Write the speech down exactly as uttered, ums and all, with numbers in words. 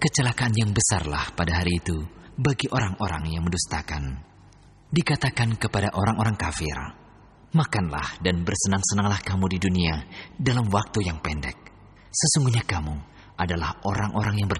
Kecelakaan yang besarlah pada hari itu bagi orang-orang yang mendustakan. Dikatakan kepada orang-orang kafir, makanlah dan bersenang-senanglah kamu di dunia dalam waktu yang pendek. Sesungguhnya kamu adalah orang-orang yang berdosa